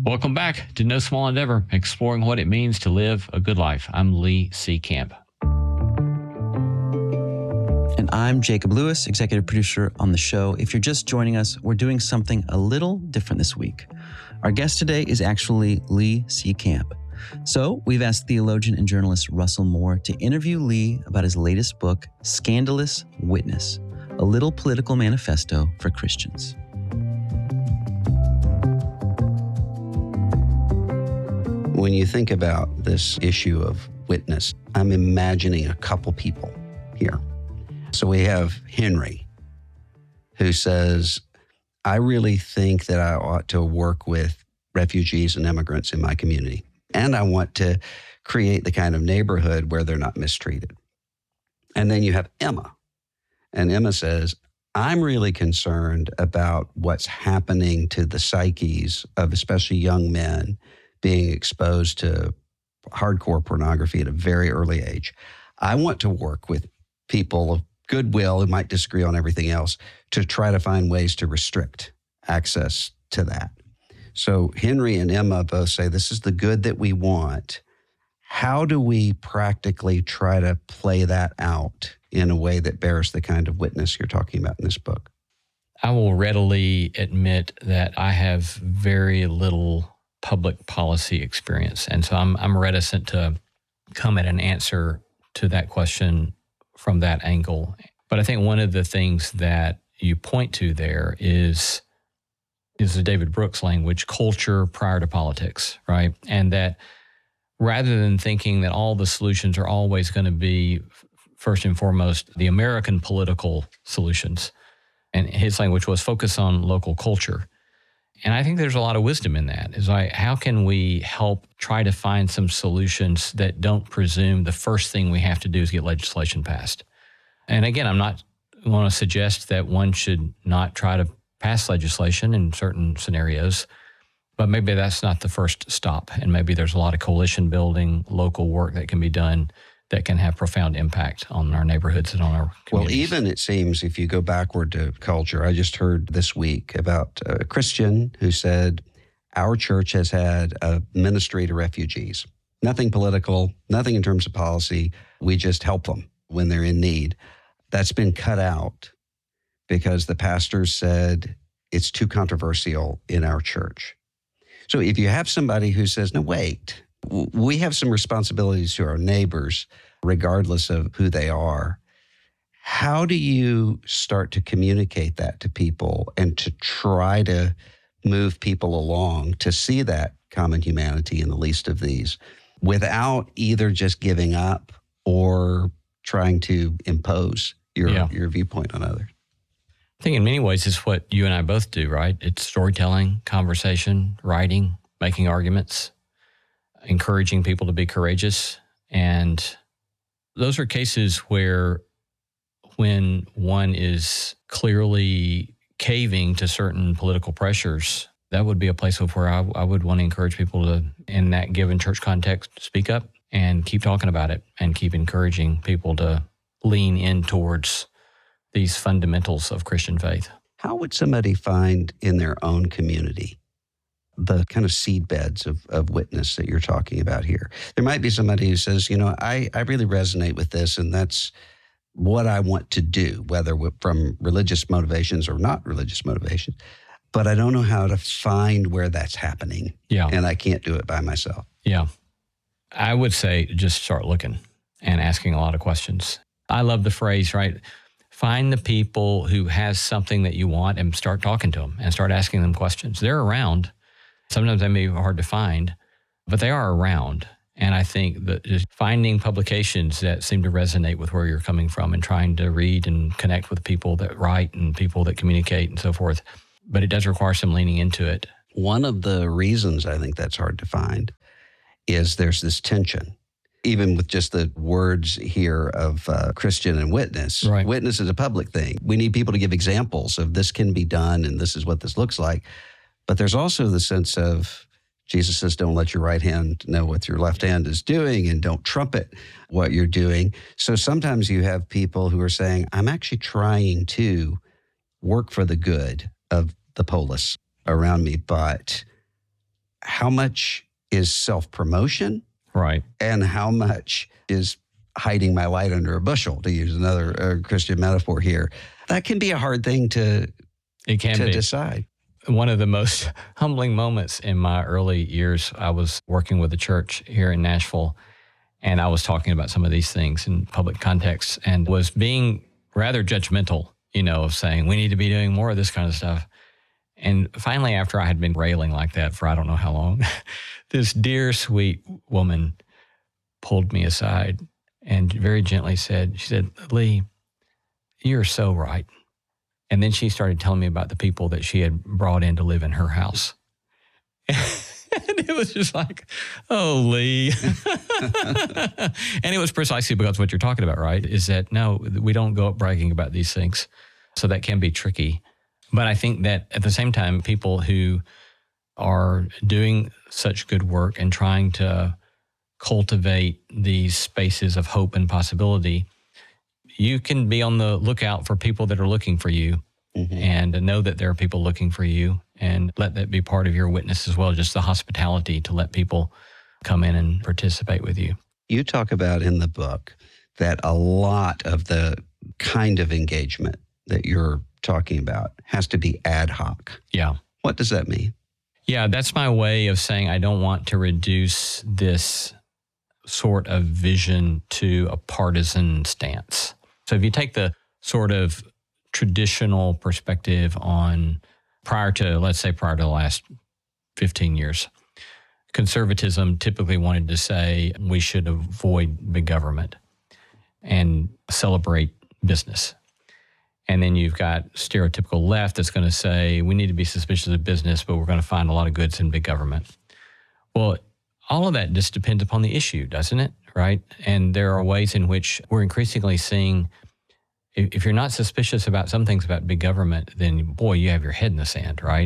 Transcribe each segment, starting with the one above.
Welcome back to No Small Endeavor, exploring what it means to live a good life. I'm Lee C. Camp. And I'm Jacob Lewis, executive producer on the show. If you're just joining us, we're doing something a little different this week. Our guest today is actually Lee C. Camp. So we've asked theologian and journalist Russell Moore to interview Lee about his latest book, Scandalous Witness, a little political manifesto for Christians. When you think about this issue of witness, I'm imagining a couple people here. So we have Henry, who says, I really think that I ought to work with refugees and immigrants in my community. And I want to create the kind of neighborhood where they're not mistreated. And then you have Emma. And Emma says, I'm really concerned about what's happening to the psyches of especially young men being exposed to hardcore pornography at a very early age. I want to work with people of goodwill who might disagree on everything else to try to find ways to restrict access to that. So Henry and Emma both say, this is the good that we want. How do we practically try to play that out in a way that bears the kind of witness you're talking about in this book? I will readily admit that I have very little public policy experience. And so I'm reticent to come at an answer to that question from that angle. But I think one of the things that you point to there is the David Brooks language, culture prior to politics, right? And that rather than thinking that all the solutions are always going to be, first and foremost, the American political solutions, and his language was focus on local culture. And I think there's a lot of wisdom in that. Is like, how can we help try to find some solutions that don't presume the first thing we have to do is get legislation passed? And again, I'm not want to suggest that one should not try to pass legislation in certain scenarios, but maybe that's not the first stop. And maybe there's a lot of coalition building, local work that can be done that can have profound impact on our neighborhoods and on our communities. Well, even it seems if you go backward to culture, I just heard this week about a Christian who said, our church has had a ministry to refugees. Nothing political, nothing in terms of policy. We just help them when they're in need. That's been cut out because the pastor said it's too controversial in our church. So if you have somebody who says, no, wait, we have some responsibilities to our neighbors, regardless of who they are, how do you start to communicate that to people and to try to move people along to see that common humanity in the least of these without either just giving up or trying to impose your viewpoint on others? I think in many ways it's what you and I both do, right? It's storytelling, conversation, writing, making arguments, encouraging people to be courageous. And those are cases where when one is clearly caving to certain political pressures, that would be a place where I would want to encourage people to, in that given church context, speak up and keep talking about it and keep encouraging people to lean in towards these fundamentals of Christian faith. How would somebody find in their own community the kind of seed beds of witness that you're talking about here? There might be somebody who says, I really resonate with this, and that's what I want to do, whether from religious motivations or not religious motivations, but I don't know how to find where that's happening. Yeah. And I can't do it by myself. Yeah. I would say just start looking and asking a lot of questions. I love the phrase, right? Find the people who has something that you want and start talking to them and start asking them questions. They're around. Sometimes they may be hard to find, but they are around. And I think that just finding publications that seem to resonate with where you're coming from and trying to read and connect with people that write and people that communicate and so forth. But it does require some leaning into it. One of the reasons I think that's hard to find is there's this tension. Even with just the words here of Christian and witness. Right. Witness is a public thing. We need people to give examples of this can be done and this is what this looks like. But there's also the sense of Jesus says, don't let your right hand know what your left hand is doing and don't trumpet what you're doing. So sometimes you have people who are saying, I'm actually trying to work for the good of the polis around me, but how much is self-promotion, Right. and how much is hiding my light under a bushel, to use another Christian metaphor here. That can be a hard thing to decide. One of the most humbling moments in my early years, I was working with a church here in Nashville, and I was talking about some of these things in public context and was being rather judgmental, of saying we need to be doing more of this kind of stuff. And finally, after I had been railing like that for I don't know how long, this dear, sweet woman pulled me aside and very gently said, Lee, you're so right. And then she started telling me about the people that she had brought in to live in her house. And it was just like, oh, Lee. And it was precisely because what you're talking about, right, is that, no, we don't go up bragging about these things. So that can be tricky. But I think that at the same time, people who are doing such good work and trying to cultivate these spaces of hope and possibility, you can be on the lookout for people that are looking for you, and know that there are people looking for you, and let that be part of your witness as well, just the hospitality to let people come in and participate with you. You talk about in the book that a lot of the kind of engagement that you're talking about has to be ad hoc. Yeah. What does that mean? Yeah, that's my way of saying I don't want to reduce this sort of vision to a partisan stance. So if you take the sort of traditional perspective on prior to the last 15 years, conservatism typically wanted to say we should avoid big government and celebrate business. And then you've got stereotypical left that's going to say we need to be suspicious of business, but we're going to find a lot of goods in big government. Well, all of that just depends upon the issue, doesn't it? Right? And there are ways in which we're increasingly seeing, if you're not suspicious about some things about big government, then boy, you have your head in the sand, right?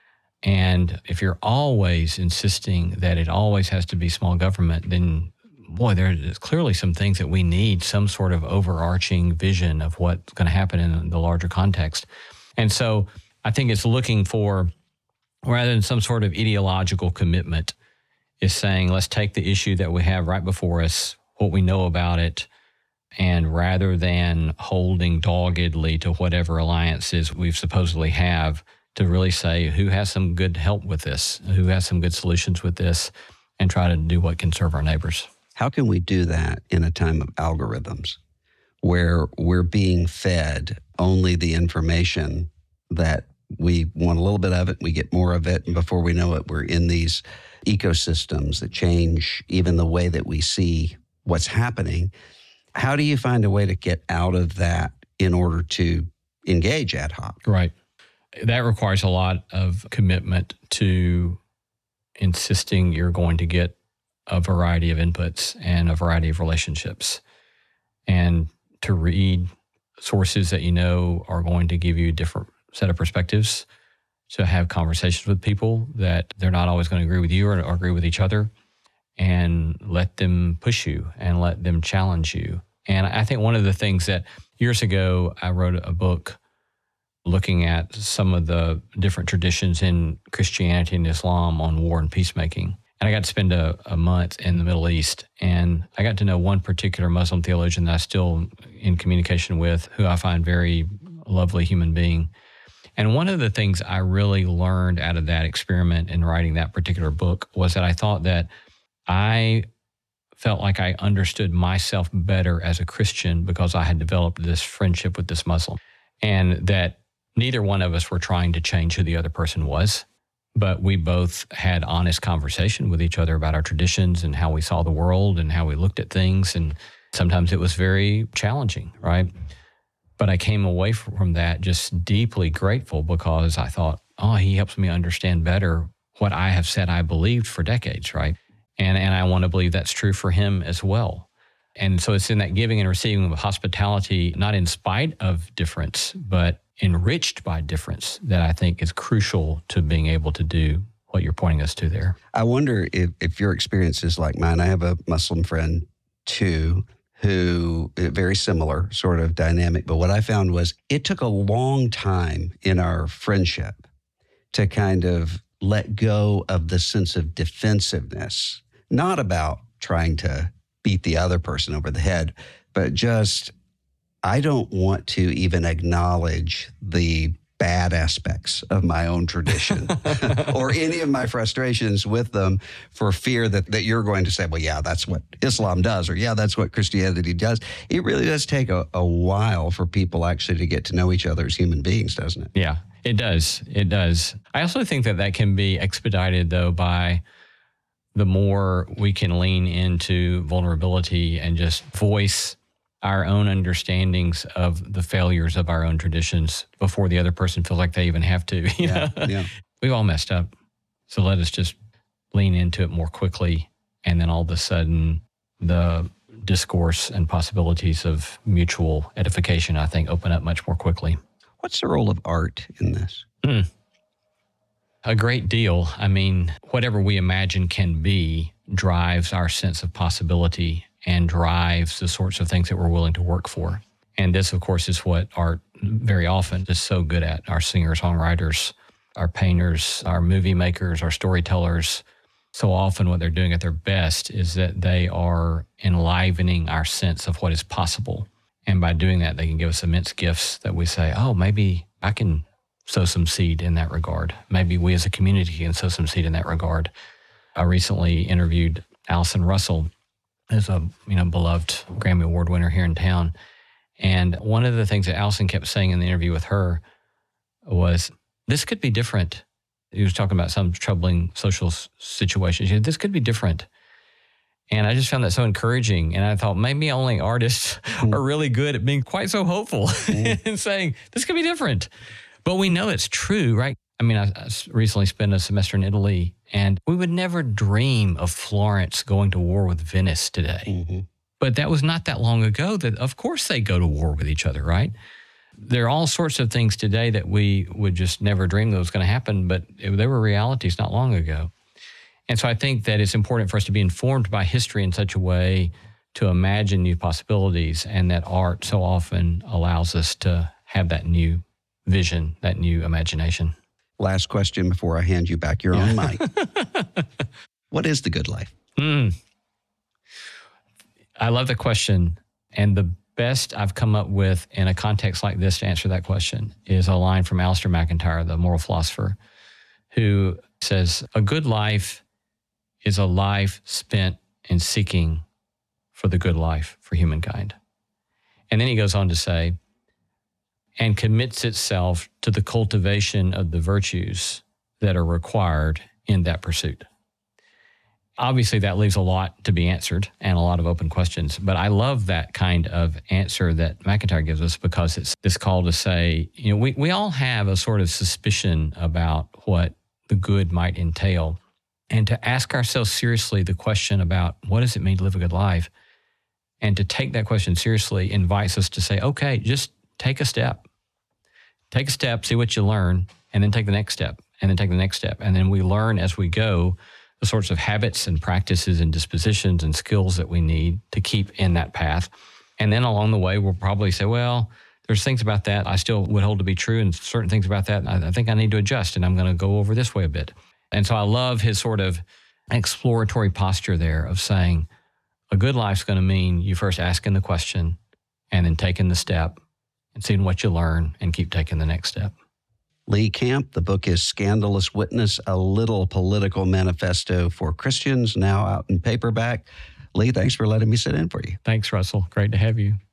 And if you're always insisting that it always has to be small government, then boy, there's clearly some things that we need some sort of overarching vision of what's going to happen in the larger context. And so I think it's looking for, rather than some sort of ideological commitment, is saying, let's take the issue that we have right before us, what we know about it, and rather than holding doggedly to whatever alliances we supposedly have, to really say who has some good help with this, who has some good solutions with this, and try to do what can serve our neighbors. How can we do that in a time of algorithms where we're being fed only the information that we want a little bit of it, we get more of it, and before we know it, we're in these ecosystems that change even the way that we see what's happening? How do you find a way to get out of that in order to engage ad hoc? Right. That requires a lot of commitment to insisting you're going to get a variety of inputs and a variety of relationships, and to read sources that you know are going to give you a different set of perspectives, to have conversations with people that they're not always going to agree with you or agree with each other, and let them push you and let them challenge you. And I think one of the things that years ago, I wrote a book looking at some of the different traditions in Christianity and Islam on war and peacemaking. And I got to spend a month in the Middle East, and I got to know one particular Muslim theologian that I'm still in communication with, who I find very lovely human being. And one of the things I really learned out of that experiment in writing that particular book was that I thought that I felt like I understood myself better as a Christian because I had developed this friendship with this Muslim, and that neither one of us were trying to change who the other person was, but we both had honest conversation with each other about our traditions and how we saw the world and how we looked at things. And sometimes it was very challenging, right? But I came away from that just deeply grateful because I thought, oh, he helps me understand better what I have said I believed for decades, right? And I want to believe that's true for him as well. And so it's in that giving and receiving of hospitality, not in spite of difference, but enriched by difference, that I think is crucial to being able to do what you're pointing us to there. I wonder if your experience is like mine. I have a Muslim friend too, who very similar sort of dynamic. But what I found was it took a long time in our friendship to kind of let go of the sense of defensiveness, not about trying to beat the other person over the head, but just, I don't want to even acknowledge the bad aspects of my own tradition or any of my frustrations with them for fear that you're going to say, well, yeah, that's what Islam does, or yeah, that's what Christianity does. It really does take a while for people actually to get to know each other as human beings, doesn't it? Yeah, it does. It does. I also think that can be expedited, though, by the more we can lean into vulnerability and just voice our own understandings of the failures of our own traditions before the other person feels like they even have to. You know? We've all messed up. So let us just lean into it more quickly. And then all of a sudden, the discourse and possibilities of mutual edification, I think, open up much more quickly. What's the role of art in this? A great deal. I mean, whatever we imagine can be drives our sense of possibility and drives the sorts of things that we're willing to work for. And this, of course, is what art very often is so good at. Our singer-songwriters, our painters, our movie makers, our storytellers, so often what they're doing at their best is that they are enlivening our sense of what is possible. And by doing that, they can give us immense gifts that we say, oh, maybe I can sow some seed in that regard. Maybe we as a community can sow some seed in that regard. I recently interviewed Allison Russell, who's a beloved Grammy Award winner here in town. And one of the things that Allison kept saying in the interview with her was, this could be different. He was talking about some troubling social situations. She said, this could be different. And I just found that so encouraging. And I thought maybe only artists are really good at being quite so hopeful and saying, this could be different. But we know it's true, right? I mean, I recently spent a semester in Italy, and we would never dream of Florence going to war with Venice today. But that was not that long ago that, of course, they go to war with each other, right? There are all sorts of things today that we would just never dream that was going to happen, but they were realities not long ago. And so I think that it's important for us to be informed by history in such a way to imagine new possibilities, and that art so often allows us to have that new vision, that new imagination. Last question before I hand you back your own mic. What is the good life? I love the question. And the best I've come up with in a context like this to answer that question is a line from Alistair McIntyre, the moral philosopher, who says, a good life is a life spent in seeking for the good life for humankind. And then he goes on to say, and commits itself to the cultivation of the virtues that are required in that pursuit. Obviously, that leaves a lot to be answered and a lot of open questions, but I love that kind of answer that McIntyre gives us, because it's this call to say, we all have a sort of suspicion about what the good might entail, and to ask ourselves seriously the question about what does it mean to live a good life, and to take that question seriously invites us to say, okay, just take a step. Take a step, see what you learn, and then take the next step, and then take the next step. And then we learn as we go the sorts of habits and practices and dispositions and skills that we need to keep in that path. And then along the way, we'll probably say, well, there's things about that I still would hold to be true, and certain things about that I think I need to adjust, and I'm going to go over this way a bit. And so I love his sort of exploratory posture there of saying, a good life's going to mean you first asking the question and then taking the step and seeing what you learn and keep taking the next step. Lee Camp, the book is Scandalous Witness, a little political manifesto for Christians, now out in paperback. Lee, thanks for letting me sit in for you. Thanks, Russell. Great to have you.